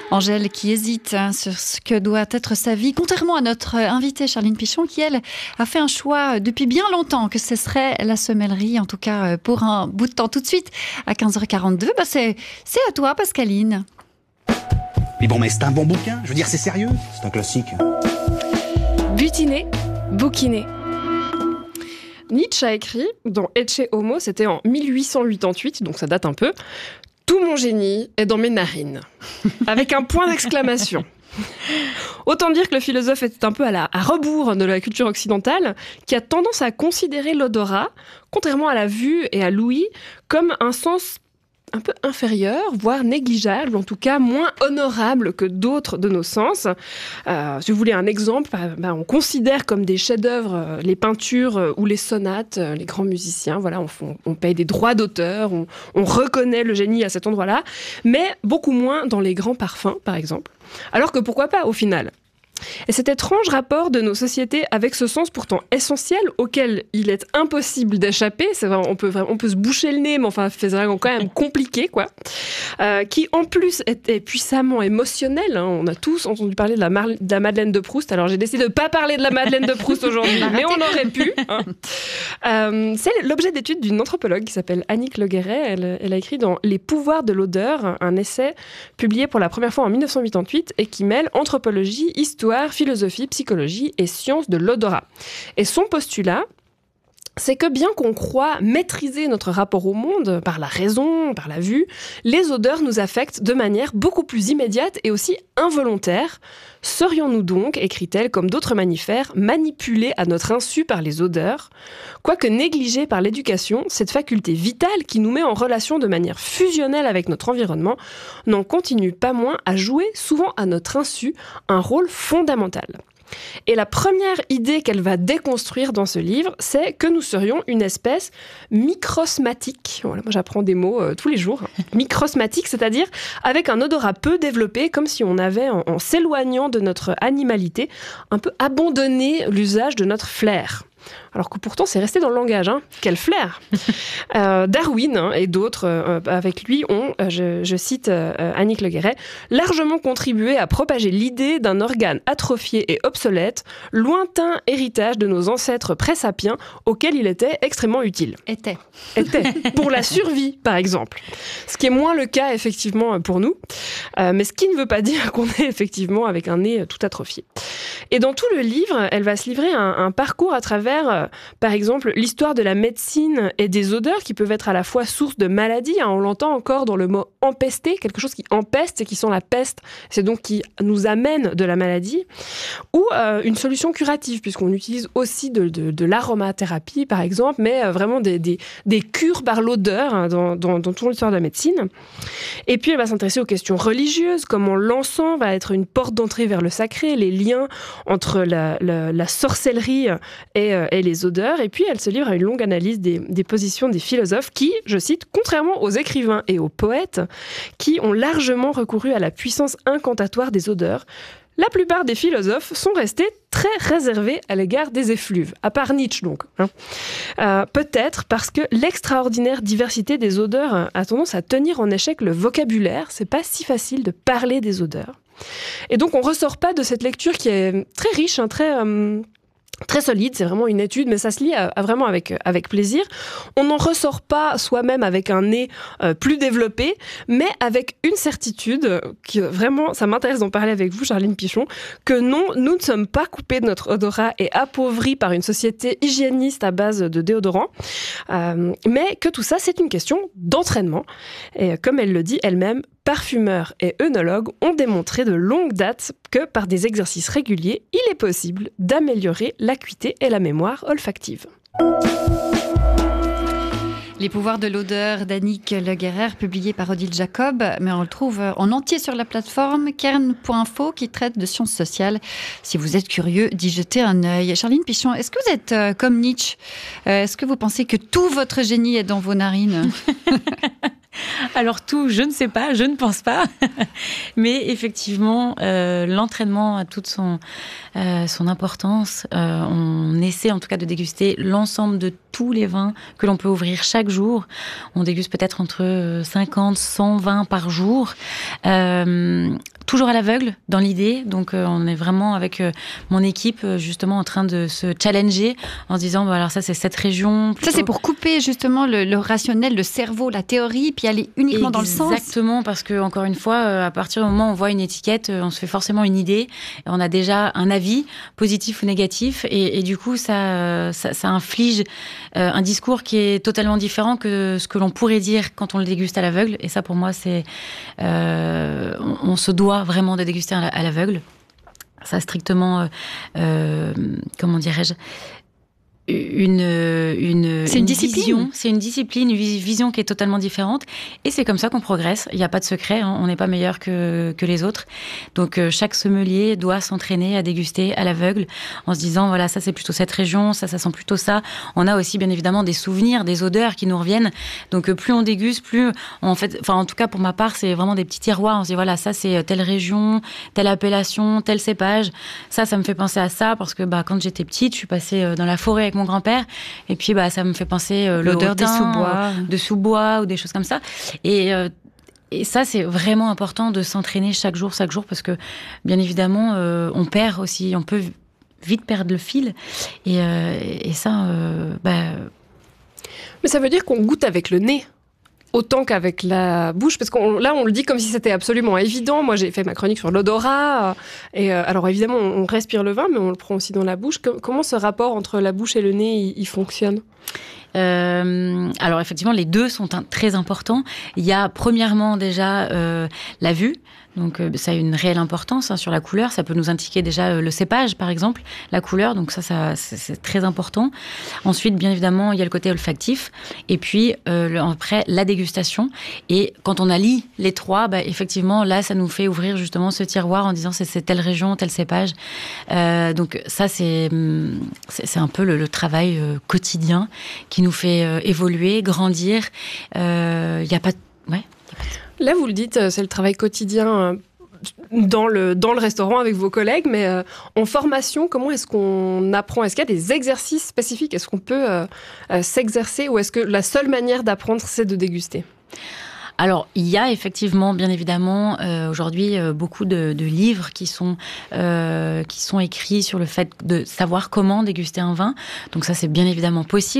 Angèle qui hésite sur ce que doit être sa vie, contrairement à notre invitée Charline Pichon qui, elle, a fait un choix depuis bien longtemps que ce serait la semellerie, en tout cas pour un bout de temps. Tout de suite, à 15h42, c'est à toi Pascaline. Mais bon, mais c'est un bon bouquin, je veux dire, c'est sérieux. C'est un classique. Butiner, bouquiner. Nietzsche a écrit dans Ecce Homo, c'était en 1888, donc ça date un peu. Tout mon génie est dans mes narines, avec un point d'exclamation. Autant dire que le philosophe était un peu à rebours de la culture occidentale, qui a tendance à considérer l'odorat, contrairement à la vue et à l'ouïe, comme un sens un peu inférieur, voire négligeable, en tout cas moins honorable que d'autres de nos sens. Si vous voulez un exemple, on considère comme des chefs-d'œuvre les peintures ou les sonates, les grands musiciens. Voilà, on paye des droits d'auteur, on reconnaît le génie à cet endroit-là, mais beaucoup moins dans les grands parfums, par exemple. Alors que pourquoi pas, au final ? Et cet étrange rapport de nos sociétés avec ce sens pourtant essentiel auquel il est impossible d'échapper, c'est vrai, on peut se boucher le nez, mais enfin c'est quand même compliqué, quoi. Qui en plus est puissamment émotionnel. Hein. On a tous entendu parler de la Madeleine de Proust. Alors j'ai décidé de pas parler de la Madeleine de Proust aujourd'hui, mais on aurait pu. Hein. C'est l'objet d'étude d'une anthropologue qui s'appelle Annick Le Guéret. Elle a écrit dans Les pouvoirs de l'odeur, un essai publié pour la première fois en 1988 et qui mêle anthropologie, histoire, philosophie, psychologie et sciences de l'odorat. Et son postulat, c'est que bien qu'on croit maîtriser notre rapport au monde par la raison, par la vue, les odeurs nous affectent de manière beaucoup plus immédiate et aussi involontaire. Serions-nous donc, écrit-elle, comme d'autres mammifères, manipulés à notre insu par les odeurs, quoique négligée par l'éducation, cette faculté vitale qui nous met en relation de manière fusionnelle avec notre environnement n'en continue pas moins à jouer, souvent à notre insu, un rôle fondamental. Et la première idée qu'elle va déconstruire dans ce livre, c'est que nous serions une espèce microsmatique. Voilà, moi j'apprends des mots tous les jours. Microsmatique, c'est-à-dire avec un odorat peu développé, comme si on avait, en s'éloignant de notre animalité, un peu abandonné l'usage de notre flair. Alors que pourtant, c'est resté dans le langage. Hein. Quel flair Darwin et d'autres avec lui ont, je cite Annick Le Guéret, largement contribué à propager l'idée d'un organe atrophié et obsolète, lointain héritage de nos ancêtres pré-sapiens auquel il était extrêmement utile. Était. Pour la survie, par exemple. Ce qui est moins le cas, effectivement, pour nous. Mais ce qui ne veut pas dire qu'on est effectivement avec un nez tout atrophié. Et dans tout le livre, elle va se livrer un parcours à travers, par exemple, l'histoire de la médecine et des odeurs qui peuvent être à la fois source de maladies. Hein, on l'entend encore dans le mot empester, quelque chose qui empeste et qui sent la peste. C'est donc qui nous amène de la maladie. Ou une solution curative, puisqu'on utilise aussi de l'aromathérapie, par exemple, mais vraiment des cures par l'odeur hein, dans toute l'histoire de la médecine. Et puis, elle va s'intéresser aux questions religieuses, comment l'encens va être une porte d'entrée vers le sacré, les liens entre la sorcellerie et les odeurs. Et puis, elle se livre à une longue analyse des positions des philosophes qui, je cite, contrairement aux écrivains et aux poètes, qui ont largement recouru à la puissance incantatoire des odeurs, la plupart des philosophes sont restés très réservés à l'égard des effluves, à part Nietzsche donc. Hein. Peut-être parce que l'extraordinaire diversité des odeurs a tendance à tenir en échec le vocabulaire. C'est pas si facile de parler des odeurs. Et donc on ressort pas de cette lecture qui est très riche, hein, très solide, c'est vraiment une étude, mais ça se lit vraiment avec plaisir. On n'en ressort pas soi-même avec un nez plus développé, mais avec une certitude, qui vraiment, ça m'intéresse d'en parler avec vous, Charline Pichon, que non, nous ne sommes pas coupés de notre odorat et appauvris par une société hygiéniste à base de déodorants, mais que tout ça, c'est une question d'entraînement. Et comme elle le dit elle-même, parfumeurs et œnologues ont démontré de longue date que par des exercices réguliers, il est possible d'améliorer l'acuité et la mémoire olfactive. Les pouvoirs de l'odeur d'Annick Le Guéret, publié par Odile Jacob, mais on le trouve en entier sur la plateforme kern.info qui traite de sciences sociales. Si vous êtes curieux d'y jeter un œil. Charline Pichon, est-ce que vous êtes comme Nietzsche ? Est-ce que vous pensez que tout votre génie est dans vos narines ? Alors tout, je ne sais pas, je ne pense pas. Mais effectivement, l'entraînement a toute son importance. On essaie en tout cas de déguster l'ensemble de tous les vins que l'on peut ouvrir chaque jour. On déguste peut-être entre 50, 100 vins par jour. toujours à l'aveugle dans l'idée. Donc, on est vraiment avec mon équipe, justement, en train de se challenger en se disant, alors ça, c'est cette région. Ça, c'est pour couper justement le rationnel, le cerveau, la théorie, puis aller uniquement dans le sens. Exactement, parce que, encore une fois, à partir du moment où on voit une étiquette, on se fait forcément une idée. Et on a déjà un avis, positif ou négatif. Et du coup, ça inflige un discours qui est totalement différent que ce que l'on pourrait dire quand on le déguste à l'aveugle. Et ça, pour moi, c'est... on se doit vraiment de déguster à l'aveugle. Ça, strictement... comment dirais-je ? C'est une discipline. C'est une discipline, une vision qui est totalement différente. Et c'est comme ça qu'on progresse. Il n'y a pas de secret. On n'est pas meilleur que les autres. Donc, chaque sommelier doit s'entraîner à déguster à l'aveugle en se disant, voilà, ça, c'est plutôt cette région. Ça sent plutôt ça. On a aussi, bien évidemment, des souvenirs, des odeurs qui nous reviennent. Donc, plus on déguste, plus en tout cas, pour ma part, c'est vraiment des petits tiroirs. On se dit, voilà, ça, c'est telle région, telle appellation, tel cépage. Ça me fait penser à ça parce que, quand j'étais petite, je suis passée dans la forêt avec mon grand-père, et puis ça me fait penser l'odeur des sous-bois, de sous-bois ou des choses comme ça. Et ça, c'est vraiment important de s'entraîner chaque jour, parce que bien évidemment, on perd aussi, on peut vite perdre le fil. Et ça, Mais ça veut dire qu'on goûte avec le nez autant qu'avec la bouche, parce là on le dit comme si c'était absolument évident. Moi j'ai fait ma chronique sur l'odorat, et alors évidemment on respire le vin, mais on le prend aussi dans la bouche. Comment ce rapport entre la bouche et le nez il fonctionne ? Alors effectivement, les deux sont très importants. Il y a premièrement déjà la vue. Donc ça a une réelle importance sur la couleur. Ça peut nous indiquer déjà le cépage, par exemple, la couleur. Donc ça c'est très important. Ensuite, bien évidemment, il y a le côté olfactif. Et puis après, la dégustation. Et quand on allie les trois, effectivement, là, ça nous fait ouvrir justement ce tiroir en disant c'est telle région, tel cépage. Donc ça, c'est un peu le travail quotidien qui nous fait évoluer, grandir. Il n'y a pas... Ouais. Là, vous le dites, c'est le travail quotidien dans le restaurant avec vos collègues, mais en formation, comment est-ce qu'on apprend ? Est-ce qu'il y a des exercices spécifiques ? Est-ce qu'on peut s'exercer, ou est-ce que la seule manière d'apprendre, c'est de déguster ? Alors, il y a effectivement, bien évidemment, aujourd'hui, beaucoup de livres qui sont écrits sur le fait de savoir comment déguster un vin. Donc ça, c'est bien évidemment possible.